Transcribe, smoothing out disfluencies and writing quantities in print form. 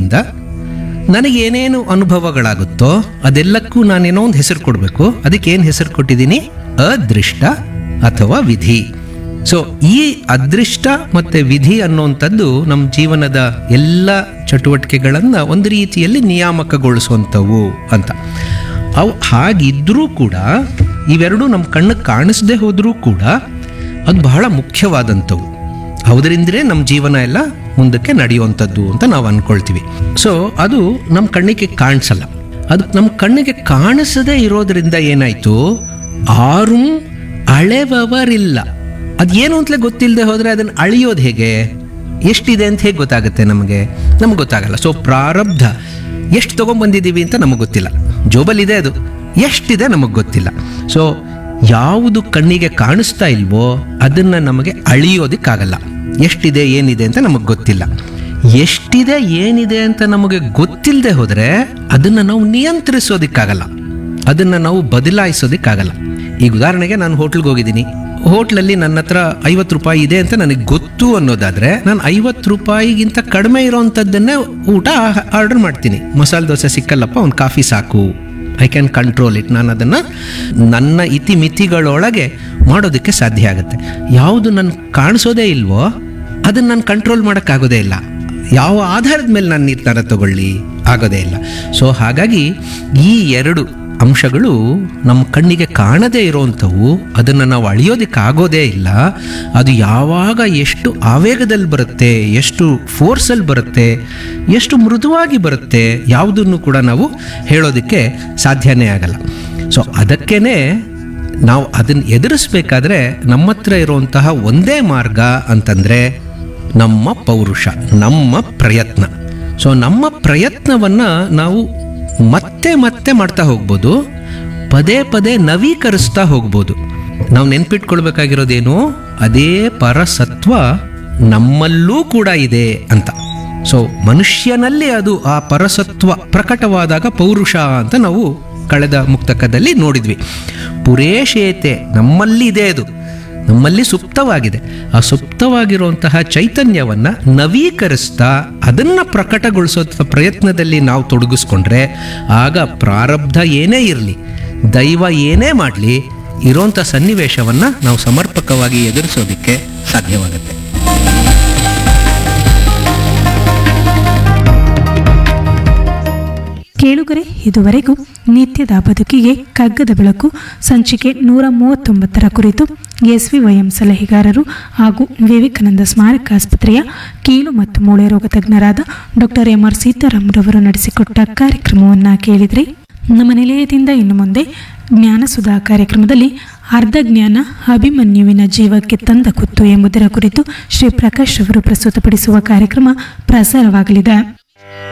ಇರೋದ್ರಿಂದ ನನಗೇನೇನು ಅನುಭವಗಳಾಗುತ್ತೋ ಅದೆಲ್ಲಕ್ಕೂ ನಾನೇನೋ ಒಂದು ಹೆಸರು ಕೊಡಬೇಕು. ಅದಕ್ಕೆ ಏನು ಹೆಸರು ಕೊಟ್ಟಿದ್ದೀನಿ? ಅದೃಷ್ಟ ಅಥವಾ ವಿಧಿ. ಸೊ ಈ ಅದೃಷ್ಟ ಮತ್ತು ವಿಧಿ ಅನ್ನುವಂಥದ್ದು ನಮ್ಮ ಜೀವನದ ಎಲ್ಲ ಚಟುವಟಿಕೆಗಳನ್ನು ಒಂದು ರೀತಿಯಲ್ಲಿ ನಿಯಾಮಕಗೊಳಿಸುವಂಥವು ಅಂತ. ಅವು ಹಾಗಿದ್ದರೂ ಕೂಡ ಇವೆರಡೂ ನಮ್ಮ ಕಣ್ಣಿಗೆ ಕಾಣಿಸದೇ ಹೋದರೂ ಕೂಡ ಅದು ಬಹಳ ಮುಖ್ಯವಾದಂಥವು. ಅದರಿಂದಲೇ ನಮ್ಮ ಜೀವನ ಎಲ್ಲ ಮುಂದಕ್ಕೆ ನಡೆಯುವಂಥದ್ದು ಅಂತ ನಾವು ಅಂದ್ಕೊಳ್ತೀವಿ. ಸೊ ಅದು ನಮ್ಮ ಕಣ್ಣಿಗೆ ಕಾಣಿಸಲ್ಲ. ಅದು ನಮ್ಮ ಕಣ್ಣಿಗೆ ಕಾಣಿಸದೇ ಇರೋದ್ರಿಂದ ಏನಾಯಿತು, ಆರೂ ಅಳೆವವರಿಲ್ಲ. ಅದೇನು ಅಂತಲೇ ಗೊತ್ತಿಲ್ಲದೆ ಹೋದರೆ ಅದನ್ನು ಅಳಿಯೋದು ಹೇಗೆ? ಎಷ್ಟಿದೆ ಅಂತ ಹೇಗೆ ಗೊತ್ತಾಗುತ್ತೆ ನಮಗೆ ಗೊತ್ತಾಗಲ್ಲ. ಸೊ ಪ್ರಾರಬ್ಧ ಎಷ್ಟು ತೊಗೊಂಬಂದಿದ್ದೀವಿ ಅಂತ ನಮಗೆ ಗೊತ್ತಿಲ್ಲ. ಜೋಬಲ್ಲಿದೆ, ಅದು ಎಷ್ಟಿದೆ ನಮಗೆ ಗೊತ್ತಿಲ್ಲ. ಸೊ ಯಾವುದು ಕಣ್ಣಿಗೆ ಕಾಣಿಸ್ತಾ ಇಲ್ವೋ ಅದನ್ನು ನಮಗೆ ಅಳಿಯೋದಕ್ಕಾಗಲ್ಲ. ಎಷ್ಟಿದೆ ಏನಿದೆ ಅಂತ ನಮಗೆ ಗೊತ್ತಿಲ್ಲ. ಎಷ್ಟಿದೆ ಏನಿದೆ ಅಂತ ನಮಗೆ ಗೊತ್ತಿಲ್ಲದೆ ಹೋದರೆ ಅದನ್ನು ನಾವು ನಿಯಂತ್ರಿಸೋದಕ್ಕಾಗಲ್ಲ, ಅದನ್ನು ನಾವು ಬದಲಾಯಿಸೋದಕ್ಕಾಗಲ್ಲ. ಈಗ ಉದಾಹರಣೆಗೆ ನಾನು ಹೋಟ್ಲಿಗೆ ಹೋಗಿದ್ದೀನಿ. ಹೋಟ್ಲಲ್ಲಿ ನನ್ನ ಹತ್ರ 50 ರೂಪಾಯಿ ಇದೆ ಅಂತ ನನಗೆ ಗೊತ್ತು ಅನ್ನೋದಾದರೆ ನಾನು 50 ರೂಪಾಯಿಗಿಂತ ಕಡಿಮೆ ಇರೋವಂಥದ್ದನ್ನೇ ಊಟ ಆರ್ಡರ್ ಮಾಡ್ತೀನಿ. ಮಸಾಲೆ ದೋಸೆ ಸಿಕ್ಕಲ್ಲಪ್ಪ, ಒಂದು ಕಾಫಿ ಸಾಕು, ಐ ಕ್ಯಾನ್ ಕಂಟ್ರೋಲ್ ಇಟ್. ನಾನು ಅದನ್ನು ನನ್ನ ಇತಿಮಿತಿಗಳೊಳಗೆ ಮಾಡೋದಕ್ಕೆ ಸಾಧ್ಯ ಆಗುತ್ತೆ. ಯಾವುದು ನನ್ನ ಕಾಣಿಸೋದೇ ಇಲ್ವೋ ಅದನ್ನು ನಾನು ಕಂಟ್ರೋಲ್ ಮಾಡೋಕ್ಕಾಗೋದೇ ಇಲ್ಲ. ಯಾವ ಆಧಾರದ ಮೇಲೆ ನಾನು ನಿರ್ಧಾರ ತಗೊಳ್ಳಿ, ಆಗೋದೇ ಇಲ್ಲ. ಸೊ ಹಾಗಾಗಿ ಈ ಎರಡು ಅಂಶಗಳು ನಮ್ಮ ಕಣ್ಣಿಗೆ ಕಾಣದೇ ಇರೋವಂಥವು. ಅದನ್ನು ನಾವು ಅಳಿಯೋದಕ್ಕಾಗೋದೇ ಇಲ್ಲ. ಅದು ಯಾವಾಗ ಎಷ್ಟು ಆವೇಗದಲ್ಲಿ ಬರುತ್ತೆ, ಎಷ್ಟು ಫೋರ್ಸಲ್ಲಿ ಬರುತ್ತೆ, ಎಷ್ಟು ಮೃದುವಾಗಿ ಬರುತ್ತೆ, ಯಾವುದನ್ನು ಕೂಡ ನಾವು ಹೇಳೋದಕ್ಕೆ ಸಾಧ್ಯನೇ ಆಗಲ್ಲ. ಸೊ ಅದಕ್ಕೇ ನಾವು ಅದನ್ನು ಎದುರಿಸ್ಬೇಕಾದ್ರೆ ನಮ್ಮ ಹತ್ರ ಇರುವಂತಹ ಒಂದೇ ಮಾರ್ಗ ಅಂತಂದರೆ ನಮ್ಮ ಪೌರುಷ, ನಮ್ಮ ಪ್ರಯತ್ನ. ಸೊ ನಮ್ಮ ಪ್ರಯತ್ನವನ್ನು ನಾವು ಮತ್ತೆ ಮತ್ತೆ ಮಾಡ್ತಾ ಹೋಗ್ಬೋದು, ಪದೇ ಪದೇ ನವೀಕರಿಸ್ತಾ ಹೋಗ್ಬೋದು. ನಾವು ನೆನ್ಪಿಟ್ಕೊಳ್ಬೇಕಾಗಿರೋದೇನು, ಅದೇ ಪರಸತ್ವ ನಮ್ಮಲ್ಲೂ ಕೂಡ ಇದೆ ಅಂತ. ಸೊ ಮನುಷ್ಯನಲ್ಲಿ ಅದು ಆ ಪರಸತ್ವ ಪ್ರಕಟವಾದಾಗ ಪೌರುಷ ಅಂತ ನಾವು ಕಳೆದ ಮುಕ್ತಕದಲ್ಲಿ ನೋಡಿದ್ವಿ. ಪುರೇಶೇತೆ ನಮ್ಮಲ್ಲಿ ಇದೆ, ಅದು ನಮ್ಮಲ್ಲಿ ಸುಪ್ತವಾಗಿದೆ. ಆ ಸುಪ್ತವಾಗಿರುವಂತಹ ಚೈತನ್ಯವನ್ನು ನವೀಕರಿಸ್ತಾ ಅದನ್ನು ಪ್ರಕಟಗೊಳಿಸೋ ಪ್ರಯತ್ನದಲ್ಲಿ ನಾವು ತೊಡಗಿಸ್ಕೊಂಡ್ರೆ ಆಗ ಪ್ರಾರಬ್ಧ ಏನೇ ಇರಲಿ, ದೈವ ಏನೇ ಮಾಡಲಿ, ಇರೋಂಥ ಸನ್ನಿವೇಶವನ್ನು ನಾವು ಸಮರ್ಪಕವಾಗಿ ಎದುರಿಸೋದಕ್ಕೆ ಸಾಧ್ಯವಾಗುತ್ತೆ. ಕೇಳುಗರೆ, ಇದುವರೆಗೂ ನಿತ್ಯದ ಬದುಕಿಗೆ ಕಗ್ಗದ ಬೆಳಕು ಸಂಚಿಕೆ 139 ಕುರಿತು SVYM ಸಲಹೆಗಾರರು ಹಾಗೂ ವಿವೇಕಾನಂದ ಸ್ಮಾರಕ ಆಸ್ಪತ್ರೆಯ ಕೀಲು ಮತ್ತು ಮೂಳೆ ರೋಗ ತಜ್ಞರಾದ ಡಾಕ್ಟರ್ MR ಸೀತಾರಾಮ್ರವರು ನಡೆಸಿಕೊಟ್ಟ ಕಾರ್ಯಕ್ರಮವನ್ನು ಕೇಳಿದ್ರಿ. ನಮ್ಮ ನಿಲಯದಿಂದ ಇನ್ನು ಮುಂದೆ ಜ್ಞಾನಸುಧಾ ಕಾರ್ಯಕ್ರಮದಲ್ಲಿ ಅರ್ಧ ಜ್ಞಾನ ಅಭಿಮನ್ಯುವಿನ ಜೀವಕ್ಕೆ ತಂದ ಕುತ್ತು ಎಂಬುದರ ಕುರಿತು ಶ್ರೀ ಪ್ರಕಾಶ್ ಅವರು ಪ್ರಸ್ತುತಪಡಿಸುವ ಕಾರ್ಯಕ್ರಮ ಪ್ರಸಾರವಾಗಲಿದೆ.